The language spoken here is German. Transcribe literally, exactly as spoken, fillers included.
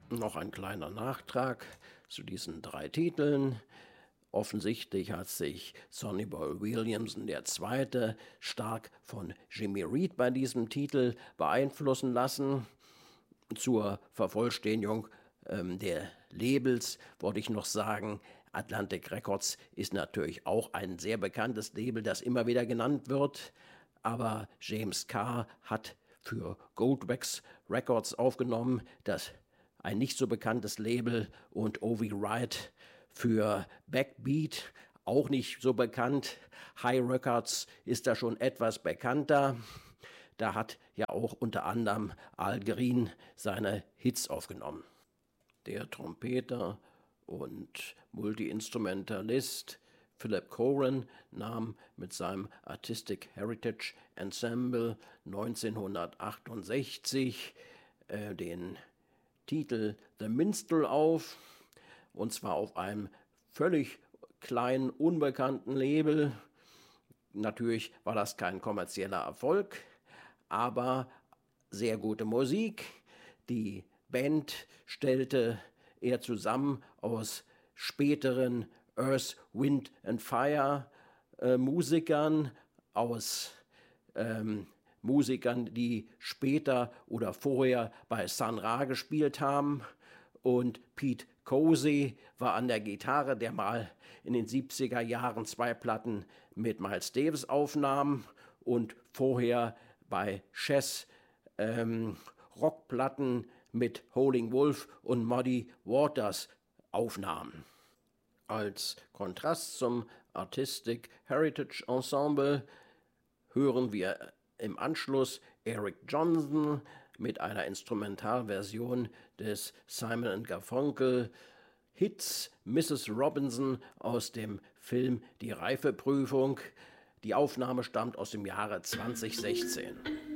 Noch ein kleiner Nachtrag zu diesen drei Titeln. Offensichtlich hat sich Sonny Boy Williamson der Zweite stark von Jimmy Reed bei diesem Titel beeinflussen lassen. Zur Vervollständigung ähm, der Labels wollte ich noch sagen, Atlantic Records ist natürlich auch ein sehr bekanntes Label, das immer wieder genannt wird, aber James Carr hat für Goldwax Records aufgenommen, das ein nicht so bekanntes Label, und O V Wright für Backbeat, auch nicht so bekannt. High Records ist da schon etwas bekannter. Da hat ja auch unter anderem Al Green seine Hits aufgenommen. Der Trompeter und Multi-Instrumentalist Philip Coren nahm mit seinem Artistic Heritage Ensemble neunzehnhundertachtundsechzig äh, den Titel The Minstrel auf, und zwar auf einem völlig kleinen, unbekannten Label. Natürlich war das kein kommerzieller Erfolg, aber sehr gute Musik. Die Band stellte er zusammen aus späteren Earth, Wind and Fire äh, Musikern, aus ähm, Musikern, die später oder vorher bei Sun Ra gespielt haben. Und Pete Cozy war an der Gitarre, der mal in den siebziger Jahren zwei Platten mit Miles Davis aufnahm und vorher bei Chess ähm, Rockplatten mit Howlin' Wolf und Muddy Waters aufnahm. Als Kontrast zum Artistic Heritage Ensemble hören wir im Anschluss Eric Johnson mit einer Instrumentalversion des Simon and Garfunkel Hits Missus Robinson aus dem Film Die Reifeprüfung. Die Aufnahme stammt aus dem Jahre zweitausendsechzehn.